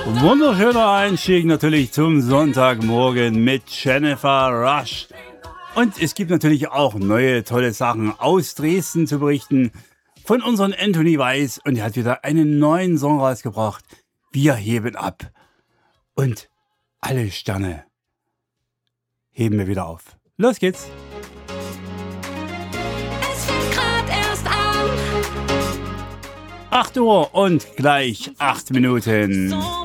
Wunderschöner Einstieg natürlich zum Sonntagmorgen mit Jennifer Rush. Und es gibt natürlich auch neue tolle Sachen aus Dresden zu berichten von unserem Anthony Weiss. Und er hat wieder einen neuen Song rausgebracht. Wir heben ab. Und alle Sterne heben wir wieder auf. Los geht's. Es fängt grad erst an. 8 Uhr und gleich 8 Minuten. So